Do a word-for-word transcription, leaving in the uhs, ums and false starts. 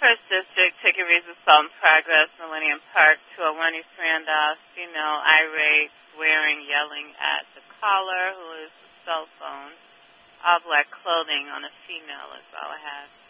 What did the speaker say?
First District, taking reasons assault in progress, Millennium Park, to a Wendy Randolph, female irate, swearing, yelling at the caller, who is a cell phone, all black clothing on a female is all I have.